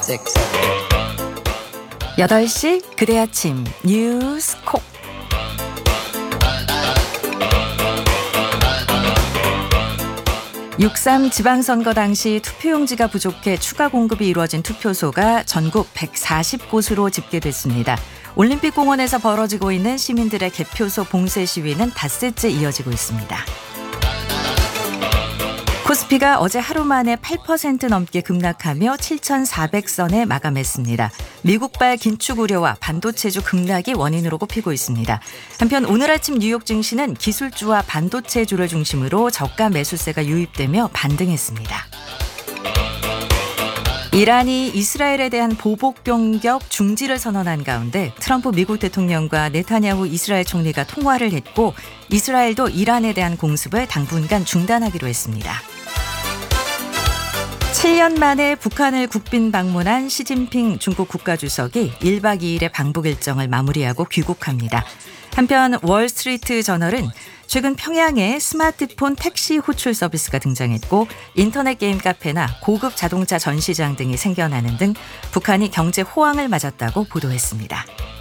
8시 그대 아침 뉴스 콕. (6.3) 지방선거 당시 투표용지가 부족해 추가 공급이 이루어진 투표소가 전국 140곳으로 집계됐습니다. 올림픽공원에서 벌어지고 있는 시민들의 개표소 봉쇄 시위는 닷새째 이어지고 있습니다. 코스피가 어제 하루 만에 8% 넘게 급락하며 7,400선에 마감했습니다. 미국발 긴축 우려와 반도체주 급락이 원인으로 꼽히고 있습니다. 한편 오늘 아침 뉴욕 증시는 기술주와 반도체주를 중심으로 저가 매수세가 유입되며 반등했습니다. 이란이 이스라엘에 대한 보복 공격 중지를 선언한 가운데 트럼프 미국 대통령과 네타냐후 이스라엘 총리가 통화를 했고 이스라엘도 이란에 대한 공습을 당분간 중단하기로 했습니다. 7년 만에 북한을 국빈 방문한 시진핑 중국 국가주석이 1박 2일의 방북 일정을 마무리하고 귀국합니다. 한편 월스트리트 저널은 최근 평양에 스마트폰 택시 호출 서비스가 등장했고 인터넷 게임 카페나 고급 자동차 전시장 등이 생겨나는 등 북한이 경제 호황을 맞았다고 보도했습니다.